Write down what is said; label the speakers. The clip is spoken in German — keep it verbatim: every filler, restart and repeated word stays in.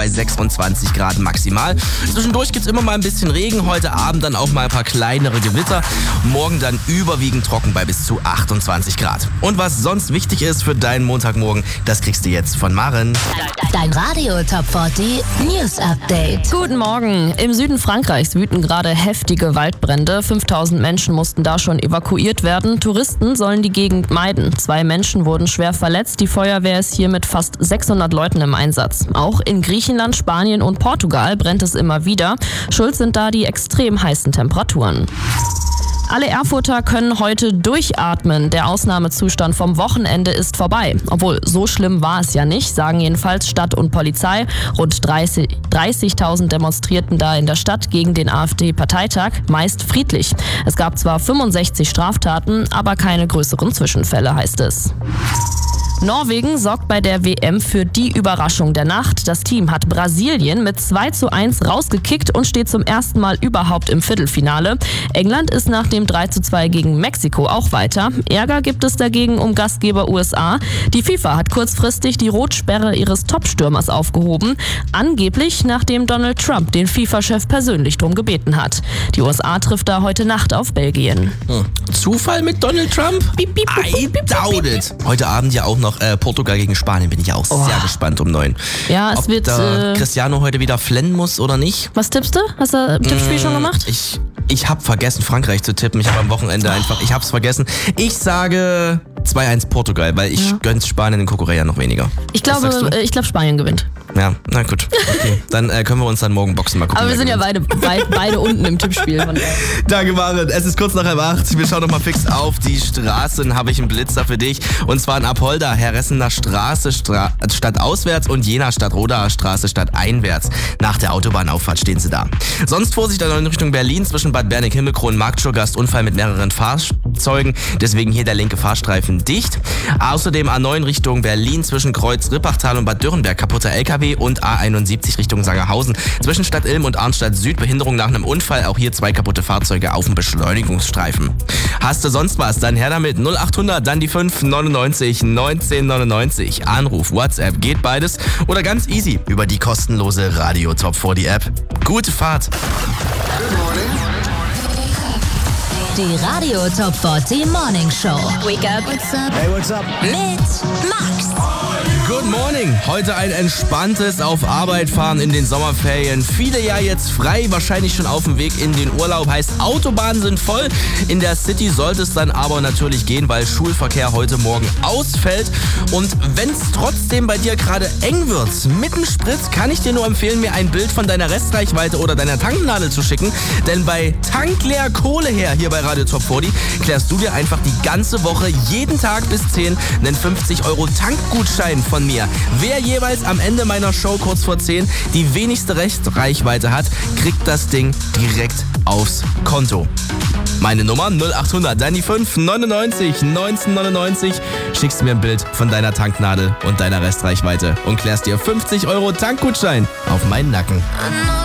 Speaker 1: bei sechsundzwanzig Grad maximal. Zwischendurch gibt's immer mal ein bisschen Regen, heute Abend dann auch mal ein paar kleinere Gewitter. Morgen dann überwiegend trocken bei bis zu achtundzwanzig Grad. Und was sonst wichtig ist für deinen Montagmorgen, das kriegst du jetzt von Maren.
Speaker 2: Dein Radio Top vierzig News Update.
Speaker 3: Guten Morgen. Im Süden Frankreichs wüten gerade heftige Waldbrände. fünftausend Menschen mussten da schon evakuiert werden. Touristen sollen die Gegend meiden. Zwei Menschen wurden schwer verletzt. Die Feuerwehr ist hier mit fast sechshundert Leuten im Einsatz. Auch in Griechenland, Spanien und Portugal brennt es immer wieder. Schuld sind da die extrem heißen Temperaturen. Alle Erfurter können heute durchatmen. Der Ausnahmezustand vom Wochenende ist vorbei. Obwohl, so schlimm war es ja nicht, sagen jedenfalls Stadt und Polizei. Rund dreißigtausend demonstrierten da in der Stadt gegen den AfD-Parteitag, meist friedlich. Es gab zwar fünfundsechzig Straftaten, aber keine größeren Zwischenfälle, heißt es. Norwegen sorgt bei der W M für die Überraschung der Nacht. Das Team hat Brasilien mit zwei zu eins rausgekickt und steht zum ersten Mal überhaupt im Viertelfinale. England ist nach dem drei zu zwei gegen Mexiko auch weiter. Ärger gibt es dagegen um Gastgeber U S A. Die FIFA hat kurzfristig die Rotsperre ihres Topstürmers aufgehoben. Angeblich, nachdem Donald Trump den FIFA-Chef persönlich drum gebeten hat. Die U S A trifft da heute Nacht auf Belgien.
Speaker 1: Hm. Zufall mit Donald Trump?
Speaker 3: Piep, piep, piep, piep, piep,
Speaker 1: I doubt it. Heute Abend ja auch noch noch äh, Portugal gegen Spanien, bin ich ja auch oh. sehr gespannt um neun.
Speaker 3: Ja, es
Speaker 1: Ob
Speaker 3: wird...
Speaker 1: da
Speaker 3: Äh,
Speaker 1: Cristiano heute wieder flennen muss oder nicht.
Speaker 3: Was tippst du? Hast du ein Tippspiel mmh, schon gemacht?
Speaker 1: Ich, ich habe vergessen, Frankreich zu tippen. Ich habe am Wochenende oh. einfach, ich habe es vergessen. Ich sage zwei eins Portugal, weil ich ja. gönn's Spanien in Kokorea noch weniger.
Speaker 3: Ich glaube, ich glaube Spanien gewinnt.
Speaker 1: Ja, na gut. Okay. Dann äh, können wir uns dann morgen boxen, mal gucken.
Speaker 3: Aber wir sind ja beide, beide, beide unten im Tippspiel. Von
Speaker 1: Danke, Maren. Es ist kurz nach halb acht. Wir schauen noch mal fix auf die Straßen. Habe ich einen Blitzer für dich. Und zwar in Apolda, Herressener Straße Stra- statt auswärts und Jena statt Rodaer Straße statt einwärts. Nach der Autobahnauffahrt stehen sie da. Sonst Vorsicht in Richtung Berlin zwischen Bad Bernig-Himmelkron und Marktschurgast. Unfall mit mehreren Fahrzeugen. Deswegen hier der linke Fahrstreifen dicht. Außerdem A neun Richtung Berlin zwischen Kreuz Rippachtal und Bad Dürrenberg. Kaputter L K W. Und A einundsiebzig Richtung Sangerhausen. Zwischen Stadt Ilm und Arnstadt Süd Behinderung nach einem Unfall. Auch hier zwei kaputte Fahrzeuge auf dem Beschleunigungsstreifen. Hast du sonst was? Dann her damit. null achthundert, dann die fünf neunundneunzig neunzehn neunundneunzig. Anruf, WhatsApp, geht beides. Oder ganz easy über die kostenlose Radio Top vierzig App. Gute Fahrt.
Speaker 2: Die Radio Top vierzig Morning Show. Wake up. What's up?
Speaker 4: Hey, what's up?
Speaker 2: Mit Max.
Speaker 1: Good morning. Heute ein entspanntes Auf Arbeit fahren in den Sommerferien. Viele ja jetzt frei, wahrscheinlich schon auf dem Weg in den Urlaub. Heißt, Autobahnen sind voll. In der City sollte es dann aber natürlich gehen, weil Schulverkehr heute Morgen ausfällt. Und wenn es trotzdem bei dir gerade eng wird, mit dem Sprit, kann ich dir nur empfehlen, mir ein Bild von deiner Restreichweite oder deiner Tanknadel zu schicken. Denn bei Tankleer Kohle her hier bei Radio Top vierzig klärst du dir einfach die ganze Woche jeden Tag bis zehn einen fünfzig Euro Tankgutschein von mir. Wer jeweils am Ende meiner Show kurz vor zehn die wenigste Restreichweite hat, kriegt das Ding direkt aufs Konto. Meine Nummer null achthundert, dann die fünf neunundneunzig neunzehn neunundneunzig. Schickst mir ein Bild von deiner Tanknadel und deiner Restreichweite und klärst dir fünfzig Euro Tankgutschein auf meinen Nacken.